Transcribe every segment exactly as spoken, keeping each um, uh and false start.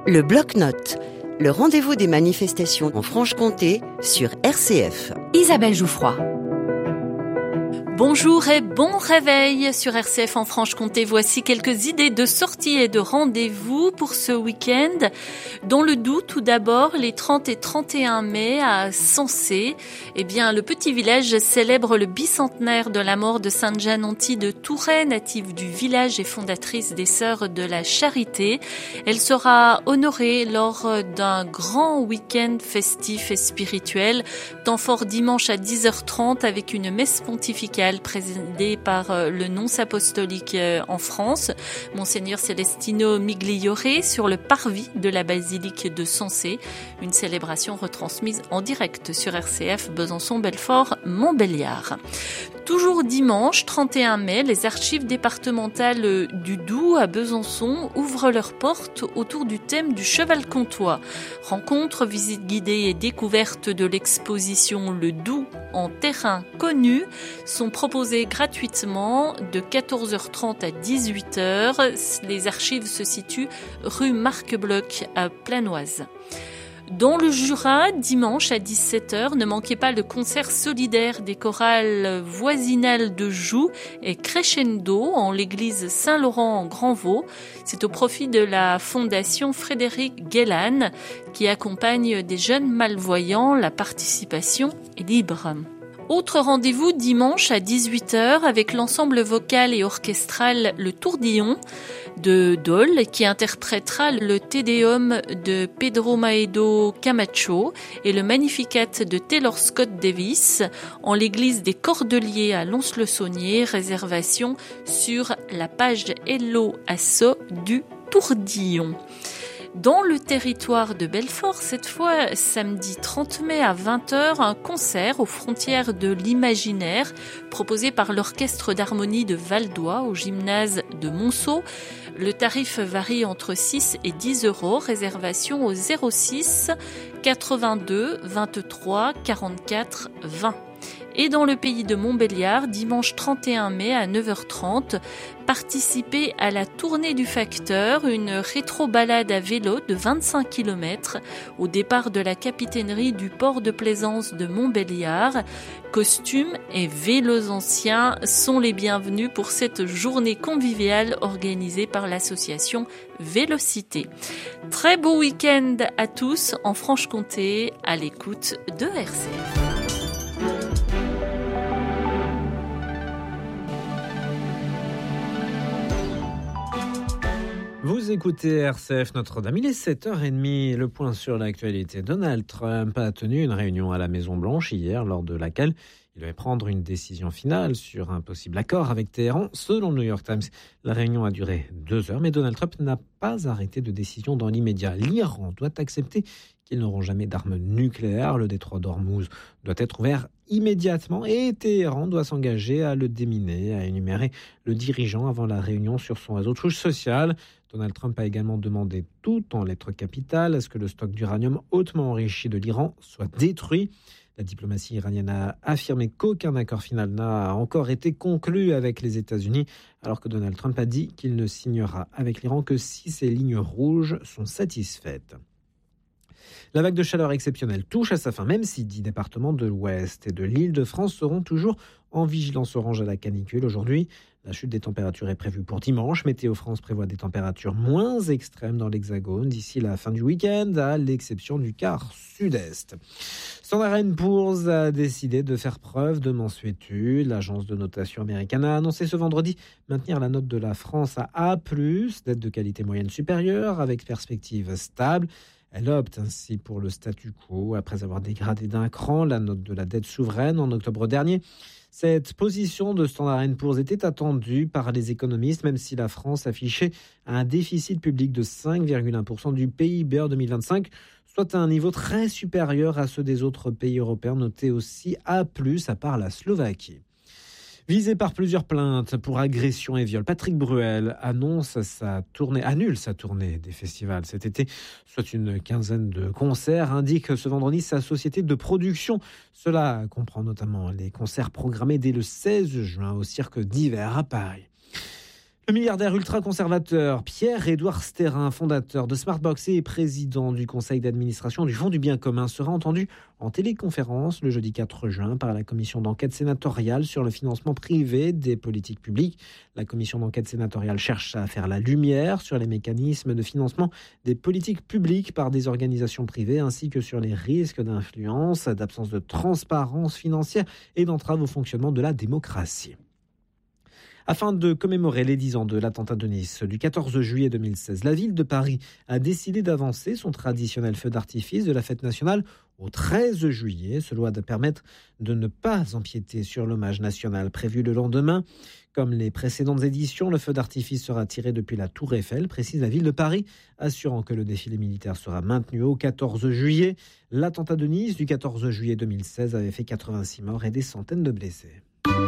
Le bloc-notes, le rendez-vous des manifestations en Franche-Comté sur R C F. Isabelle Jouffroy. Bonjour et bon réveil sur R C F en Franche-Comté. Voici quelques idées de sorties et de rendez-vous pour ce week-end. Dans le Doubs, tout d'abord, les trente et trente et un mai à Sensé. Eh bien, le petit village célèbre le bicentenaire de la mort de Sainte Jeanne Anti de Touret, native du village et fondatrice des Sœurs de la Charité. Elle sera honorée lors d'un grand week-end festif et spirituel. Temps fort dimanche à dix heures trente avec une messe pontificale présidé par le nonce apostolique en France, Monseigneur Celestino Migliore, sur le parvis de la basilique de Sensé. Une célébration retransmise en direct sur R C F Besançon-Belfort-Montbéliard. Toujours dimanche trente et un mai, les archives départementales du Doubs à Besançon ouvrent leurs portes autour du thème du cheval comtois. Rencontres, visites guidées et découvertes de l'exposition Le Doubs en terrain connu sont proposées gratuitement de quatorze heures trente à dix-huit heures. Les archives se situent rue Marc-Bloch à Planoise. Dans le Jura, dimanche à dix-sept heures, ne manquez pas le concert solidaire des chorales voisinales de Joux et Crescendo en l'église Saint-Laurent en Grand-Vaux. C'est au profit de la fondation Frédéric Guélan qui accompagne des jeunes malvoyants. La participation est libre. Autre rendez-vous dimanche à dix-huit heures avec l'ensemble vocal et orchestral Le Tourdillon de Dole qui interprétera le Te Deum de Pedro Maedo Camacho et le Magnificat de Taylor Scott Davis en l'église des Cordeliers à Lons-le-Saunier. Réservation sur la page Hello Asso du Tourdillon. Dans le territoire de Belfort, cette fois, samedi trente mai à vingt heures, un concert aux frontières de l'imaginaire proposé par l'Orchestre d'harmonie de Valdois au gymnase de Monceau. Le tarif varie entre six et dix euros. Réservation au zéro six quatre-vingt-deux vingt-trois quarante-quatre vingt. Et dans le pays de Montbéliard, dimanche trente et un mai à neuf heures trente, participez à la tournée du facteur, une rétro-balade à vélo de vingt-cinq kilomètres au départ de la capitainerie du port de plaisance de Montbéliard. Costumes et vélos anciens sont les bienvenus pour cette journée conviviale organisée par l'association Vélocité. Très beau week-end à tous en Franche-Comté à l'écoute de R C F. Vous écoutez R C F Notre-Dame, il est sept heures trente, le point sur l'actualité. Donald Trump a tenu une réunion à la Maison-Blanche hier, lors de laquelle il devait prendre une décision finale sur un possible accord avec Téhéran. Selon le New York Times, la réunion a duré deux heures, mais Donald Trump n'a pas arrêté de décision dans l'immédiat. L'Iran doit accepter qu'ils n'auront jamais d'armes nucléaires. Le détroit d'Ormuz doit être ouvert immédiatement et Téhéran doit s'engager à le déminer, a énuméré le dirigeant avant la réunion sur son réseau Truth Social. Donald Trump a également demandé, tout en lettres capitales, à ce que le stock d'uranium hautement enrichi de l'Iran soit détruit. La diplomatie iranienne a affirmé qu'aucun accord final n'a encore été conclu avec les États-Unis, alors que Donald Trump a dit qu'il ne signera avec l'Iran que si ces lignes rouges sont satisfaites. La vague de chaleur exceptionnelle touche à sa fin, même si dix départements de l'Ouest et de l'Île-de-France seront toujours en vigilance orange à la canicule. Aujourd'hui, la chute des températures est prévue pour dimanche. Météo France prévoit des températures moins extrêmes dans l'Hexagone d'ici la fin du week-end, à l'exception du quart sud-est. Standard and Poor's a décidé de faire preuve de mansuétude. L'agence de notation américaine a annoncé ce vendredi maintenir la note de la France à A plus, dette de qualité moyenne supérieure, avec perspective stable. Elle opte ainsi pour le statu quo après avoir dégradé d'un cran la note de la dette souveraine en octobre dernier. Cette position de Standard and Poor's était attendue par les économistes, même si la France affichait un déficit public de cinq virgule un pour cent du P I B en deux mille vingt-cinq, soit à un niveau très supérieur à ceux des autres pays européens, notés aussi A plus, à part la Slovaquie. Visé par plusieurs plaintes pour agression et viol, Patrick Bruel annonce sa tournée, annule sa tournée des festivals cet été, soit une quinzaine de concerts, indique ce vendredi sa société de production. Cela comprend notamment les concerts programmés dès le seize juin au Cirque d'Hiver à Paris. Le milliardaire ultra-conservateur Pierre-Édouard Stérin, fondateur de Smartbox et président du conseil d'administration du Fonds du bien commun, sera entendu en téléconférence le jeudi quatre juin par la commission d'enquête sénatoriale sur le financement privé des politiques publiques. La commission d'enquête sénatoriale cherche à faire la lumière sur les mécanismes de financement des politiques publiques par des organisations privées ainsi que sur les risques d'influence, d'absence de transparence financière et d'entrave au fonctionnement de la démocratie. Afin de commémorer les dix ans de l'attentat de Nice du quatorze juillet deux mille seize, la ville de Paris a décidé d'avancer son traditionnel feu d'artifice de la fête nationale au treize juillet. Cela doit permettre de ne pas empiéter sur l'hommage national prévu le lendemain. Comme les précédentes éditions, le feu d'artifice sera tiré depuis la Tour Eiffel, précise la ville de Paris, assurant que le défilé militaire sera maintenu au quatorze juillet. L'attentat de Nice du quatorze juillet deux mille seize avait fait quatre-vingt-six morts et des centaines de blessés.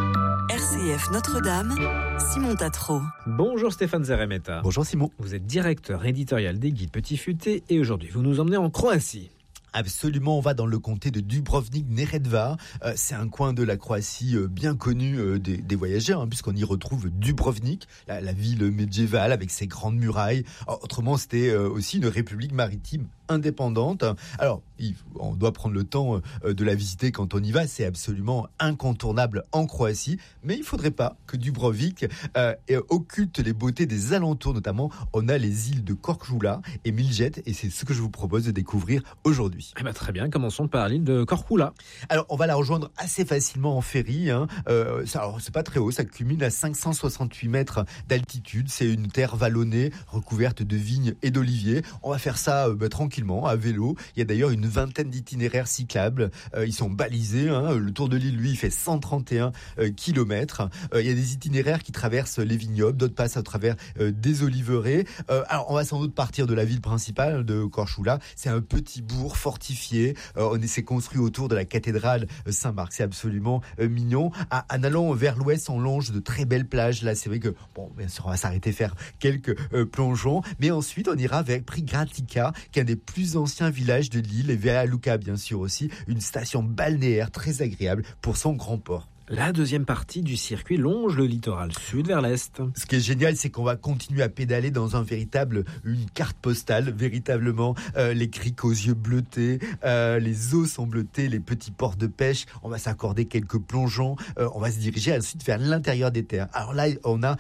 R C F Notre-Dame, Simon Tatro. Bonjour Stéphane Zeremeta. Bonjour Simon. Vous êtes directeur éditorial des Guides Petit Futé et aujourd'hui vous nous emmenez en Croatie. Absolument, on va dans le comté de Dubrovnik-Neretva. Euh, c'est un coin de la Croatie euh, bien connu euh, des, des voyageurs, hein, puisqu'on y retrouve Dubrovnik, la, la ville médiévale avec ses grandes murailles. Alors, autrement, c'était euh, aussi une république maritime indépendante. Alors, on doit prendre le temps de la visiter quand on y va. C'est absolument incontournable en Croatie. Mais il ne faudrait pas que Dubrovnik euh, occulte les beautés des alentours. Notamment, on a les îles de Korčula et Miljet. Et c'est ce que je vous propose de découvrir aujourd'hui. Eh ben, très bien, commençons par l'île de Korčula. Alors, on va la rejoindre assez facilement en ferry. Hein. Euh, ça, alors, c'est pas très haut. Ça culmine à cinq cent soixante-huit mètres d'altitude. C'est une terre vallonnée, recouverte de vignes et d'oliviers. On va faire ça euh, bah, tranquillement, à vélo. Il y a d'ailleurs une vingtaine d'itinéraires cyclables. Euh, ils sont balisés. Hein. Le tour de l'île, lui, il fait cent trente et un euh, kilomètres. Euh, il y a des itinéraires qui traversent les vignobles, d'autres passent à travers euh, des oliveraies. Euh, alors, on va sans doute partir de la ville principale de Korčula. C'est un petit bourg fortifié. Euh, on s'est construit autour de la cathédrale Saint-Marc. C'est absolument euh, mignon. À, en allant vers l'ouest, on longe de très belles plages. Là, c'est vrai que, bon, bien sûr, on va s'arrêter faire quelques euh, plongeons. Mais ensuite, on ira vers Prigratica, qui est un des plus anciens villages de l'île, et Vela Luka, bien sûr aussi, une station balnéaire très agréable pour son grand port. La deuxième partie du circuit longe le littoral sud vers l'est. Ce qui est génial, c'est qu'on va continuer à pédaler dans un véritable, une carte postale, véritablement. Euh, les criques aux yeux bleutés, euh, les eaux sont bleutées, les petits ports de pêche. On va s'accorder quelques plongeons. Euh, on va se diriger ensuite vers l'intérieur des terres. Alors là, on a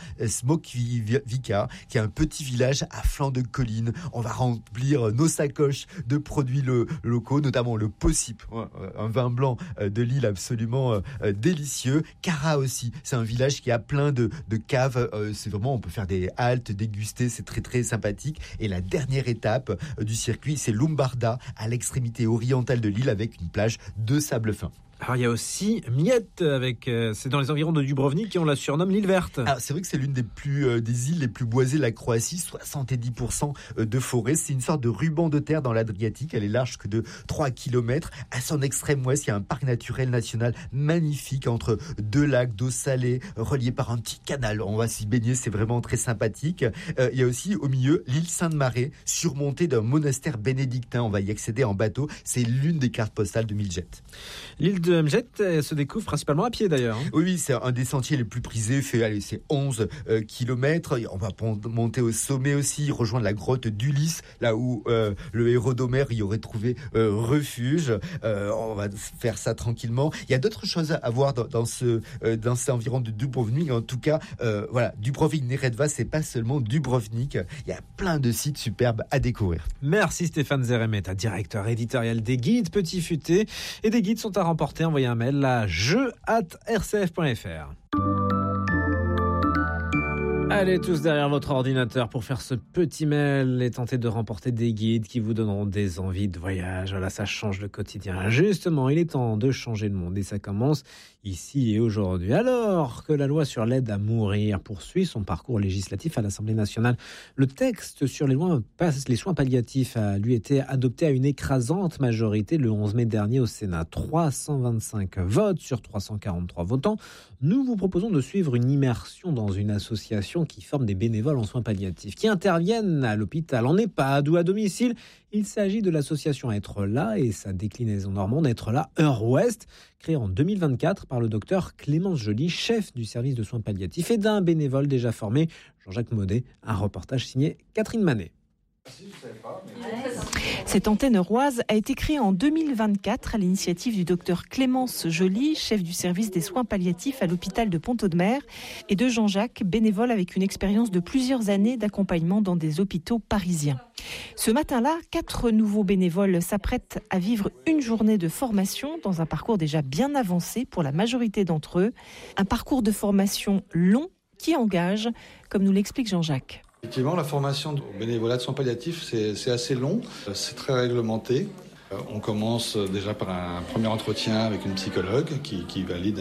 Smokvica, qui est un petit village à flanc de colline. On va remplir nos sacoches de produits lo- locaux, notamment le Possip, un vin blanc de l'île absolument euh, délicieux. Kara aussi, c'est un village qui a plein de, de caves. Euh, c'est vraiment, on peut faire des haltes, déguster, c'est très très sympathique. Et la dernière étape euh, du circuit, c'est Lumbarda, à l'extrémité orientale de l'île, avec une plage de sable fin. Alors il y a aussi Miette, avec, euh, c'est dans les environs de Dubrovnik et on la surnomme l'île verte. Alors c'est vrai que c'est l'une des plus euh, des îles les plus boisées de la Croatie, soixante-dix pour cent de forêt. C'est une sorte de ruban de terre dans l'Adriatique. Elle est large que de trois kilomètres. À son extrême ouest, il y a un parc naturel national magnifique entre deux lacs d'eau salée reliés par un petit canal. On va s'y baigner, c'est vraiment très sympathique. Euh, il y a aussi au milieu l'île Sainte-Marie, surmontée d'un monastère bénédictin. On va y accéder en bateau. C'est l'une des cartes postales de Miljet. L'île de Miljet se découvre principalement à pied d'ailleurs. Oui, oui, c'est un des sentiers les plus prisés, fait, allez, c'est onze euh, kilomètres. On va monter au sommet aussi, rejoindre la grotte d'Ulysse, là où euh, le héros d'Homère y aurait trouvé euh, refuge. Euh, on va faire ça tranquillement. Il y a d'autres choses à voir dans, dans ce euh, dans cet environ de Dubrovnik. En tout cas, euh, voilà, Dubrovnik-Neretva, c'est pas seulement Dubrovnik. Il y a plein de sites superbes à découvrir. Merci Stéphane Zeremeta, directeur éditorial des Guides Petit Futé. Et des guides sont à remporter. Envoyez un mail à jeu arobase r c f point f r. Allez tous derrière votre ordinateur pour faire ce petit mail et tenter de remporter des guides qui vous donneront des envies de voyage. Voilà, ça change le quotidien. Justement, il est temps de changer le monde et ça commence ici et aujourd'hui. Alors que la loi sur l'aide à mourir poursuit son parcours législatif à l'Assemblée nationale, le texte sur les, lois, les soins palliatifs a lui été adopté à une écrasante majorité le onze mai dernier au Sénat. trois cent vingt-cinq votes sur trois cent quarante-trois votants. Nous vous proposons de suivre une immersion dans une association qui forment des bénévoles en soins palliatifs, qui interviennent à l'hôpital, en EHPAD ou à domicile. Il s'agit de l'association Être Là et sa déclinaison normande Être Là Heure Ouest, créée en deux mille vingt-quatre par le docteur Clémence Joly, chef du service de soins palliatifs, et d'un bénévole déjà formé, Jean-Jacques Maudet, un reportage signé Catherine Manet. Cette antenne Roise a été créée en deux mille vingt-quatre à l'initiative du docteur Clémence Joly, chef du service des soins palliatifs à l'hôpital de Pont-Audemer, et de Jean-Jacques, bénévole avec une expérience de plusieurs années d'accompagnement dans des hôpitaux parisiens. Ce matin-là, quatre nouveaux bénévoles s'apprêtent à vivre une journée de formation dans un parcours déjà bien avancé pour la majorité d'entre eux. Un parcours de formation long qui engage, comme nous l'explique Jean-Jacques. Effectivement, la formation au bénévolat de soins palliatifs, c'est, c'est assez long, c'est très réglementé. On commence déjà par un premier entretien avec une psychologue qui, qui valide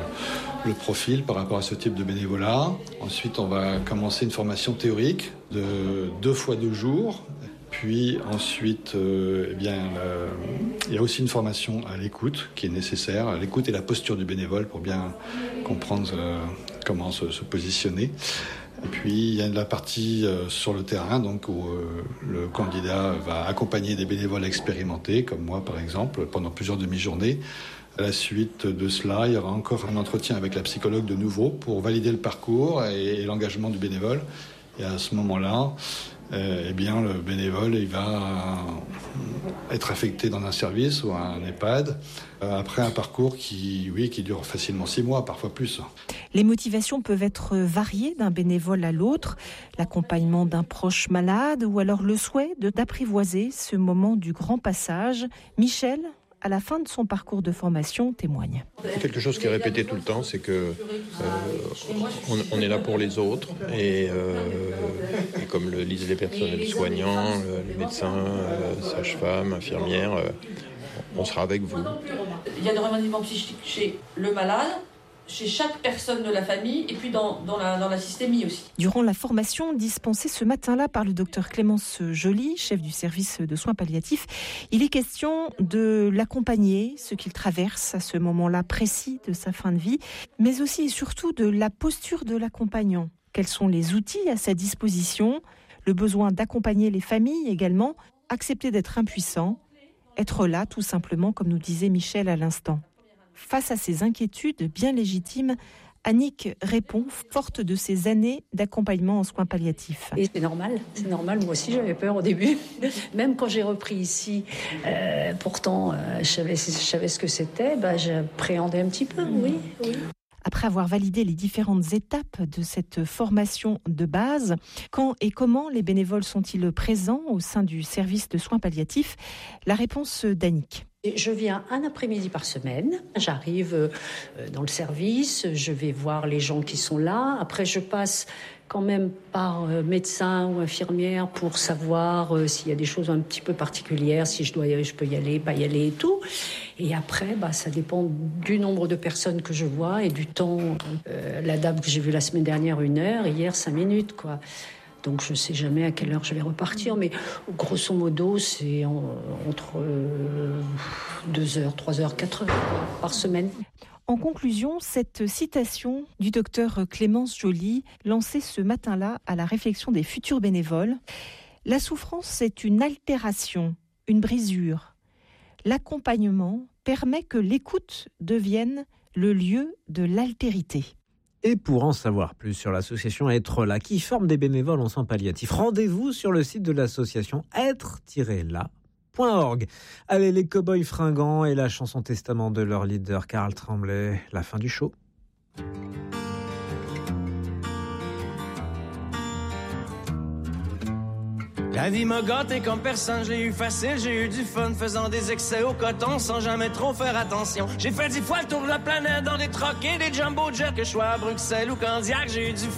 le profil par rapport à ce type de bénévolat. Ensuite, on va commencer une formation théorique de deux fois deux jours. Puis ensuite, euh, eh bien, euh, il y a aussi une formation à l'écoute qui est nécessaire, l'écoute et la posture du bénévole pour bien comprendre euh, comment se, se positionner. Et puis, il y a la partie euh, sur le terrain, donc où euh, le candidat va accompagner des bénévoles expérimentés, comme moi par exemple, pendant plusieurs demi-journées. À la suite de cela, il y aura encore un entretien avec la psychologue de nouveau pour valider le parcours et, et l'engagement du bénévole. Et à ce moment-là, euh, eh bien, le bénévole il va être affecté dans un service ou un EHPAD euh, après un parcours qui, oui, qui dure facilement six mois, parfois plus. Les motivations peuvent être variées d'un bénévole à l'autre, l'accompagnement d'un proche malade ou alors le souhait de, d'apprivoiser ce moment du grand passage. Michel, à la fin de son parcours de formation, témoigne. Quelque chose qui est répété tout le temps, c'est que euh, on, on est là pour les autres et, euh, et comme le disent les personnels soignants, les médecins, euh, sages-femmes, infirmières, euh, on sera avec vous. Il y a des remaniements psychiques chez le malade, chez chaque personne de la famille et puis dans, dans, la, dans la systémie aussi. Durant la formation dispensée ce matin-là par le docteur Clémence Joly, chef du service de soins palliatifs, il est question de l'accompagner, ce qu'il traverse à ce moment-là précis de sa fin de vie, mais aussi et surtout de la posture de l'accompagnant. Quels sont les outils à sa disposition, le besoin d'accompagner les familles également, accepter d'être impuissant, être là tout simplement comme nous disait Michel à l'instant. Face à ces inquiétudes bien légitimes, Annick répond, forte de ses années d'accompagnement en soins palliatifs. Et c'est normal, c'est normal. Moi aussi, j'avais peur au début. Même quand j'ai repris ici, euh, pourtant, euh, je savais, je savais ce que c'était, bah, j'appréhendais un petit peu, oui, oui. Après avoir validé les différentes étapes de cette formation de base, quand et comment les bénévoles sont-ils présents au sein du service de soins palliatifs ? La réponse d'Annick. Je viens un après-midi par semaine. J'arrive dans le service, je vais voir les gens qui sont là. Après, je passe quand même par médecin ou infirmière pour savoir s'il y a des choses un petit peu particulières, si je dois y aller, je peux y aller, pas y aller et tout. Et après, bah, ça dépend du nombre de personnes que je vois et du temps. Euh, la dame que j'ai vue la semaine dernière, une heure, hier, cinq minutes, quoi. Donc je ne sais jamais à quelle heure je vais repartir, mais grosso modo, c'est en, entre euh, deux heures, trois heures, quatre heures par semaine. En conclusion, cette citation du docteur Clémence Joly, lancée ce matin-là à la réflexion des futurs bénévoles. La souffrance, c'est une altération, une brisure. L'accompagnement permet que l'écoute devienne le lieu de l'altérité. Et pour en savoir plus sur l'association Être là, qui forme des bénévoles en soins palliatifs, rendez-vous sur le site de l'association être tiret là point org. Allez, les cow-boys fringants et la chanson testament de leur leader Carl Tremblay, la fin du show. La vie m'a gâté comme personne, j'ai eu facile, j'ai eu du fun, faisant des excès au coton sans jamais trop faire attention. J'ai fait dix fois le tour de la planète dans des trocs et des jumbo jets, que je sois à Bruxelles ou Candiac, j'ai eu du